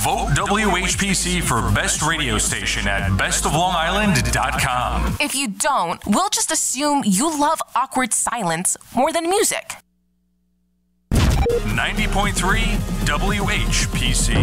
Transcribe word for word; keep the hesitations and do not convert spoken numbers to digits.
Vote W H P C for Best Radio Station at best of long island dot com. If you don't, we'll just assume you love awkward silence more than music. ninety point three W H P C.